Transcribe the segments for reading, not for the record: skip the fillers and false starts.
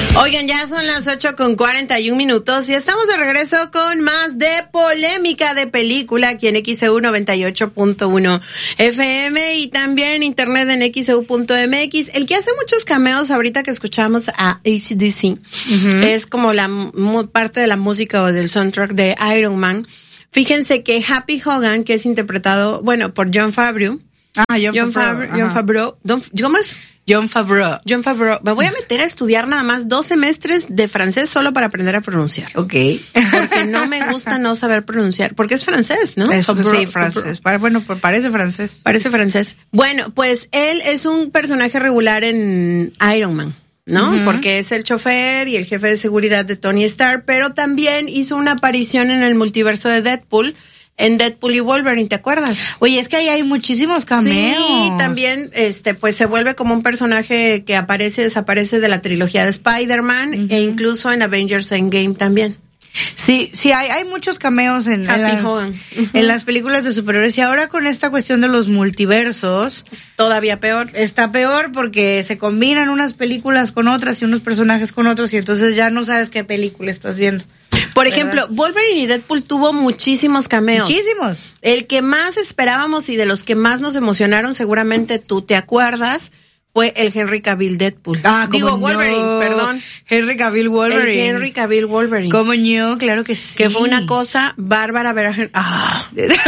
Oigan, ya son las 8:41 y estamos de regreso con más de Polémica de Película aquí en XEU 98.1 FM y también internet en XEU.mx. El que hace muchos cameos ahorita que escuchamos a AC/DC es como la parte de la música o del soundtrack de Iron Man. Fíjense que Happy Hogan, que es interpretado, bueno, por Jon Favreau. Jon Favreau. Me voy a meter a estudiar nada más 2 semestres de francés solo para aprender a pronunciar. Ok. Porque no me gusta no saber pronunciar. Porque es francés, ¿no? Sí, francés. Bueno, pues parece francés. Parece francés. Bueno, pues él es un personaje regular en Iron Man, ¿no? Porque es el chofer y el jefe de seguridad de Tony Stark, pero también hizo una aparición en el multiverso de Deadpool, en Deadpool y Wolverine, ¿te acuerdas? Oye, es que ahí hay muchísimos cameos. Sí, también, pues se vuelve como un personaje que desaparece de la trilogía de Spider-Man e incluso en Avengers Endgame también. Sí, hay muchos cameos en las películas de superhéroes y ahora con esta cuestión de los multiversos todavía peor. Está peor porque se combinan unas películas con otras y unos personajes con otros y entonces ya no sabes qué película estás viendo. Por ejemplo, Wolverine y Deadpool tuvo muchísimos cameos. Muchísimos. El que más esperábamos y de los que más nos emocionaron, seguramente tú te acuerdas, fue el Henry Cavill Deadpool. Wolverine, perdón. Henry Cavill Wolverine. El Henry Cavill Wolverine. ¿Cómo no? Claro que sí. Que fue una cosa bárbara ver a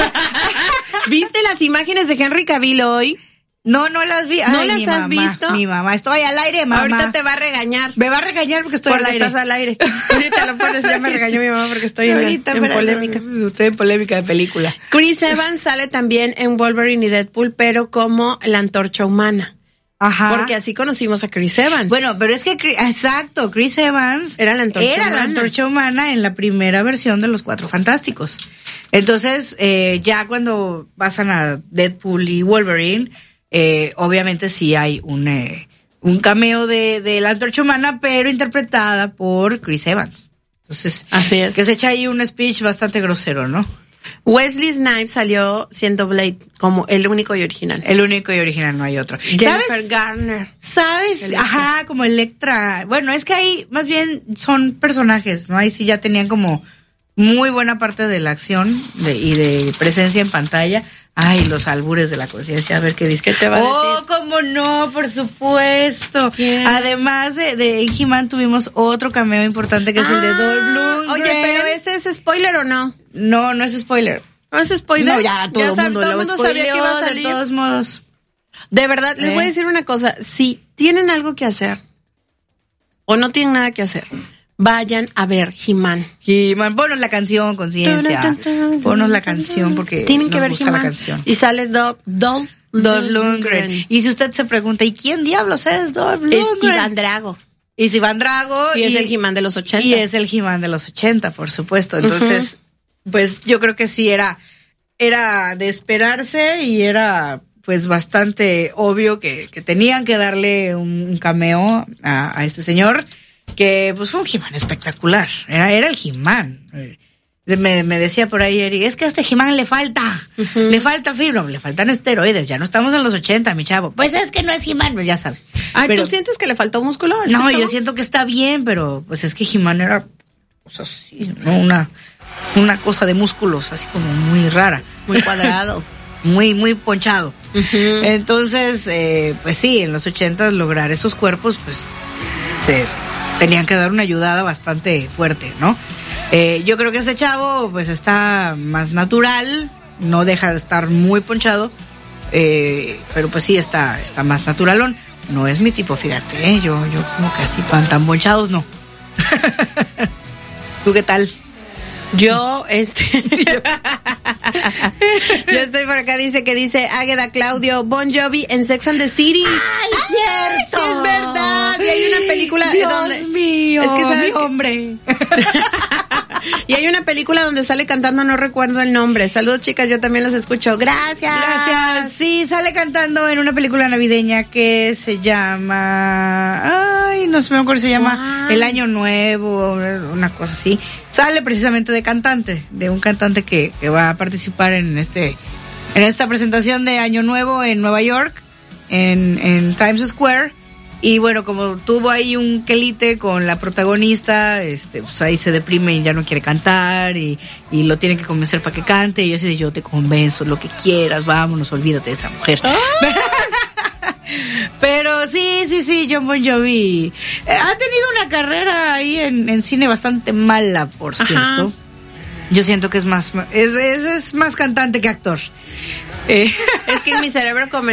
¿Viste las imágenes de Henry Cavill hoy? No las vi. ¿No las has visto? Mi mamá, estoy al aire, mamá. Ahorita te va a regañar. Me va a regañar porque estoy al aire. Estás al aire. Ahorita lo pones, ya me regañó mi mamá porque estoy en polémica. Estoy en polémica de película. Chris Evans sale también en Wolverine y Deadpool, pero como la Antorcha Humana. Ajá. Porque así conocimos a Chris Evans. Bueno, pero es que, exacto, Chris Evans era la Antorcha Humana en la primera versión de Los Cuatro Fantásticos. Entonces, ya cuando pasan a Deadpool y Wolverine, obviamente sí hay un cameo de la Antorcha Humana, pero interpretada por Chris Evans. Entonces, así es. Que se echa ahí un speech bastante grosero, ¿no? Wesley Snipes salió siendo Blade como el único y original. El único y original, no hay otro. Jennifer Garner. ¿Sabes? Electra. Ajá, como Electra. Bueno, es que ahí más bien son personajes, ¿no? Ahí sí ya tenían como muy buena parte de la acción y de presencia en pantalla. Ay, los albures de la conciencia, a ver qué dice. ¿Qué te va a decir? Oh, cómo no, por supuesto. ¿Quién? Además de He-Man tuvimos otro cameo importante que es el de Dolph Lundgren. Oye, pero ¿ese es spoiler o no? No es spoiler. ¿No es spoiler? No, ya todo el mundo sabía que iba a salir. De todos modos. De verdad, les voy a decir una cosa. Si tienen algo que hacer o no tienen nada que hacer, vayan a ver He-Man. Ponos la canción, conciencia. Ponos la canción porque tienen que ver He-Man. La canción. Y sale Dolph Lundgren. Y si usted se pregunta, ¿y quién diablos es Dolph Lundgren? Es Iván Drago. Es Iván Drago. Y es el He-Man de los 80. Y es el He-Man de los 80, por supuesto. Entonces, pues yo creo que sí era de esperarse y era pues bastante obvio que tenían que darle un cameo a este señor. Que pues fue un He-Man espectacular, era el He-Man. Me decía por ahí Eri, es que a este He-Man le falta fibra, le faltan esteroides, ya no estamos en los 80, mi chavo. Pues es que no es He-Man, pues ya sabes. ¿Tú sientes que le faltó músculo? No, yo siento que está bien, pero pues es que He-Man era pues así, ¿no? Una cosa de músculos, así como muy rara. Muy cuadrado. muy ponchado. Entonces, pues sí, en los 80 lograr esos cuerpos, pues tenían que dar una ayudada bastante fuerte, ¿no? Yo creo que este chavo pues está más natural, no deja de estar muy ponchado, pero pues sí está más naturalón. No es mi tipo, fíjate, yo como que así tan ponchados no. ¿Tú qué tal? Yo estoy por acá, dice Águeda Claudio, Bon Jovi en Sex and the City. ¡Ay, cierto! Sí, es verdad. Y hay una película Dios mío, es que ¿sabes mi hombre. Y hay una película donde sale cantando, no recuerdo el nombre. Saludos, chicas, yo también los escucho. Gracias. Sí, sale cantando en una película navideña que se llama... Ay, no se me acuerdo, se llama El Año Nuevo, una cosa así. Sale precisamente de un cantante que va a participar en esta presentación de Año Nuevo en Nueva York, en Times Square. Y bueno, como tuvo ahí un quelite con la protagonista, pues ahí se deprime y ya no quiere cantar y lo tiene que convencer para que cante. Y yo así, yo te convenzo, lo que quieras, vámonos, olvídate de esa mujer. Pero sí, Jon Bon Jovi ha tenido una carrera ahí en cine bastante mala, por cierto. Ajá. Yo siento que es más cantante que actor. Es que en mi cerebro